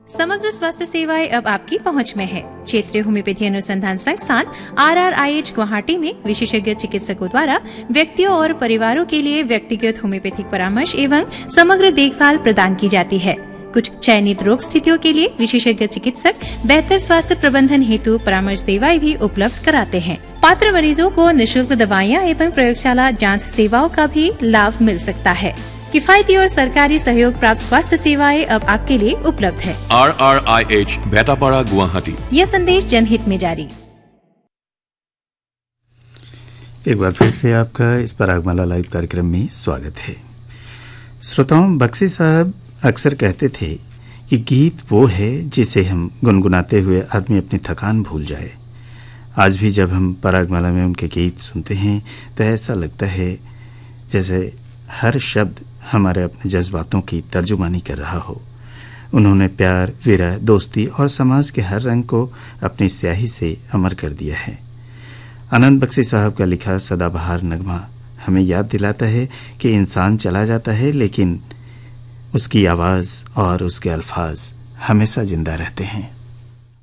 समग्र स्वास्थ्य सेवाएं अब आपकी पहुंच में है। क्षेत्रीय होम्योपैथी अनुसंधान संस्थान RRIH गुवाहाटी में विशेषज्ञ चिकित्सकों द्वारा व्यक्तियों और परिवारों के लिए व्यक्तिगत होम्योपैथिक परामर्श एवं समग्र देखभाल प्रदान की जाती है। कुछ चयनित रोग स्थितियों के लिए विशेषज्ञ चिकित्सक बेहतर स्वास्थ्य प्रबंधन हेतु परामर्श सेवाएं भी उपलब्ध कराते हैं। पात्र मरीजों को निःशुल्क दवाइयां एवं प्रयोगशाला जांच सेवाओं का भी लाभ मिल सकता है। किफायती और सरकारी सहयोग प्राप्त स्वास्थ्य सेवाएं अब आपके लिए उपलब्ध है। RRIH भेटापाड़ा गुवाहाटी। यह संदेश जनहित में जारी। एक बार फिर से आपका इस परागमाला लाइव कार्यक्रम में स्वागत है। श्रोताओं, बख्शी साहब अक्सर कहते थे कि गीत वो है जिसे हम गुनगुनाते हुए आदमी अपनी थकान भूल जाए। आज भी जब हम परागमाला में उनके गीत सुनते हैं तो ऐसा लगता है जैसे हर शब्द हमारे अपने जज्बातों की तर्जुमानी कर रहा हो। उन्होंने प्यार, विरह, दोस्ती और समाज के हर रंग को अपनी स्याही से अमर कर दिया है। आनंद बख्शी साहब का लिखा सदाबहार नगमा हमें याद दिलाता है कि इंसान चला जाता है लेकिन उसकी आवाज़ और उसके अल्फाज हमेशा जिंदा रहते हैं।